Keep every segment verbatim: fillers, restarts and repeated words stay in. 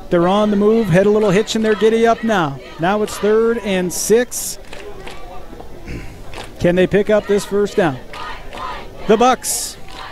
They're on the move, had a little hitch in their giddy up now. Now it's third and six. Can they pick up this first down? The Bucks.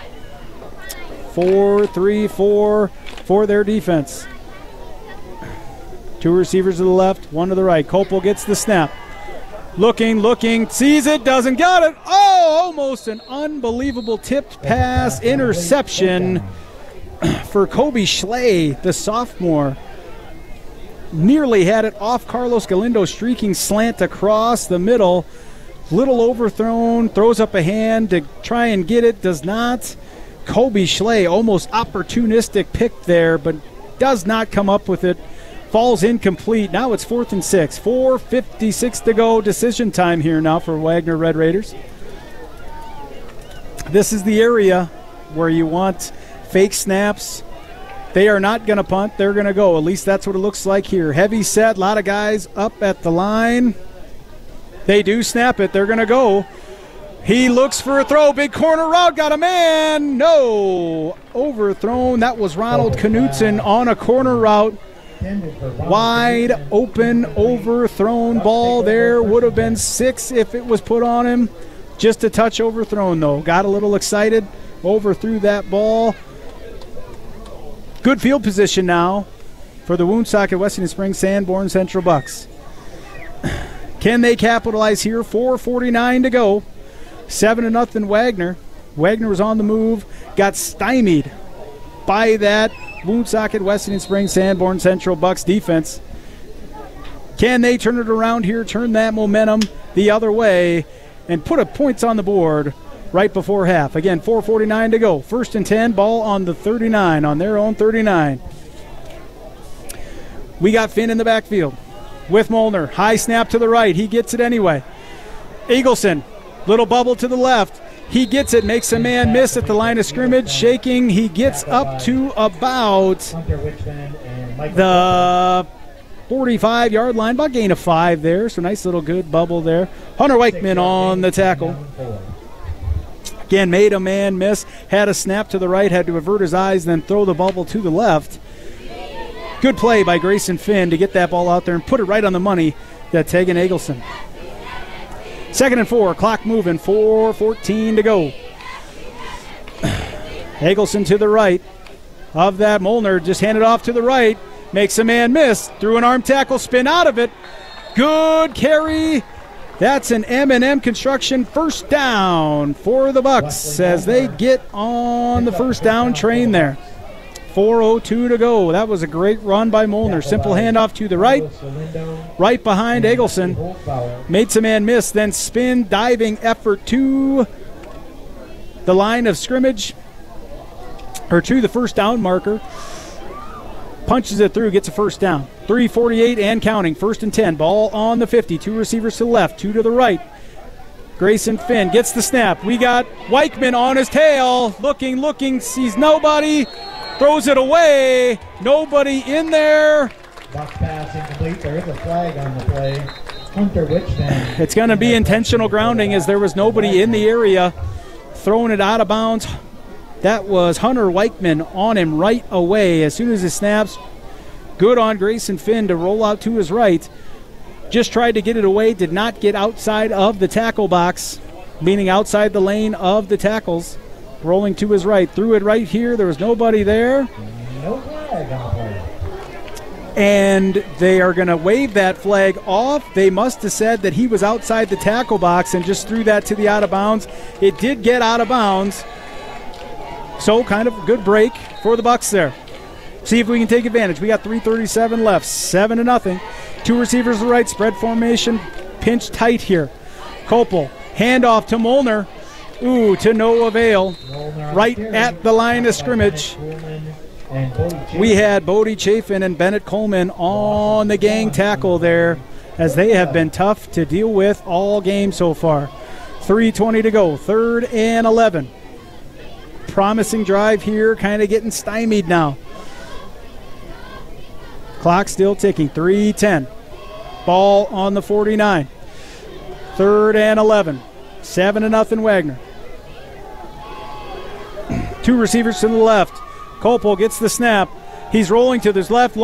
Four, three, four for their defense. Two receivers to the left, one to the right. Copel gets the snap. Looking, looking, sees it, doesn't got it. Oh, almost an unbelievable tipped pass interception for Kobe Schley, the sophomore. Nearly had it off Carlos Galindo, streaking slant across the middle. Little overthrown, throws up a hand to try and get it, does not. Kobe Schley, almost opportunistic pick there, but does not come up with it. Falls incomplete. Now it's fourth and six. four fifty-six to go. Decision time here now for Wagner Red Raiders. This is the area where you want fake snaps. They are not going to punt. They're going to go. At least that's what it looks like here. Heavy set. A lot of guys up at the line. They do snap it. They're going to go. He looks for a throw. Big corner route. Got a man. No. Overthrown. That was Ronald Knutson on a corner route. Wide open, overthrown ball there. Would have been six if it was put on him. Just a touch overthrown, though. Got a little excited. Overthrew that ball. Good field position now for the Woonsocket Wesleyan Springs Sanborn Central Bucks. Can they capitalize here? four forty-nine to go. seven to nothing Wagner. Wagner was on the move. Got stymied by that Woonsocket Wesleyan Springs Sanborn Central Bucks defense. Can they turn it around here, turn that momentum the other way, and put a points on the board right before half? Again, four forty-nine to go. First and ten, ball on the thirty-nine, on their own thirty-nine. We got Finn in the backfield with Molnar. High snap to the right. He gets it anyway. Eagleson, little bubble to the left. He gets it, makes a man miss at the line of scrimmage, shaking. He gets up to about the forty-five-yard line, about gain of five there, so nice little good bubble there. Hunter Weichman on the tackle. Again, made a man miss, had a snap to the right, had to avert his eyes, then throw the bubble to the left. Good play by Grayson Finn to get that ball out there and put it right on the money, that Tegan Eagleson. Second and four, clock moving, four fourteen to go. Eagleson to the right of that. Molnar just handed off to the right, makes a man miss, threw an arm tackle, spin out of it. Good carry. That's an M and M Construction first down for the Bucks as they get on the first down train there. four oh two to go. That was a great run by Molnar. Simple handoff to the right. Right behind Eagleson. Made some man miss. Then spin, diving effort to the line of scrimmage. Or to the first down marker. Punches it through, gets a first down. three forty-eight and counting. First and ten. Ball on the fifty. Two receivers to the left, two to the right. Grayson Finn gets the snap. We got Weichman on his tail. Looking, looking, sees nobody. Throws it away. Nobody in there. Box pass incomplete. There is a flag on the play. Hunter Wichman. It's going to be intentional grounding as there was nobody in the area. Throwing it out of bounds. That was Hunter Weichman on him right away. As soon as it snaps, good on Grayson Finn to roll out to his right. Just tried to get it away. Did not get outside of the tackle box, meaning outside the lane of the tackles. Rolling to his right. Threw it right here. There was nobody there. No flag on the play. And they are going to wave that flag off. They must have said that he was outside the tackle box and just threw that to the out of bounds. It did get out of bounds. So kind of a good break for the Bucks there. See if we can take advantage. We got three thirty-seven left. Seven to nothing. Two receivers to the right. Spread formation. Pinch tight here. Copel. Handoff to Molnar. Ooh, to no avail. Right at the line of scrimmage. We had Bodie Chafin and Bennett Coleman on the gang tackle there, as they have been tough to deal with all game so far. three twenty to go. Third and eleven. Promising drive here, kind of getting stymied now. Clock still ticking. three ten. Ball on the forty-nine. Third and eleven. Seven to nothing Wagner. Two receivers to the left. Copel gets the snap. He's rolling to his left.